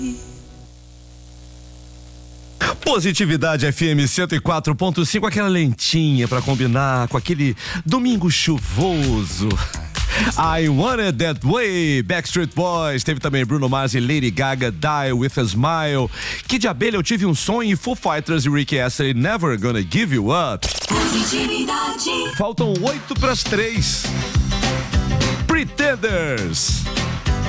Positividade FM 104.5, aquela lentinha pra combinar com aquele domingo chuvoso. I Want It That Way, Backstreet Boys. Teve também Bruno Mars e Lady Gaga, Die With A Smile. Kid Abelha, Eu Tive Um Sonho, e Foo Fighters e Ricky Astley, Never Gonna Give You Up. Faltam 8 pras 3. Pretenders.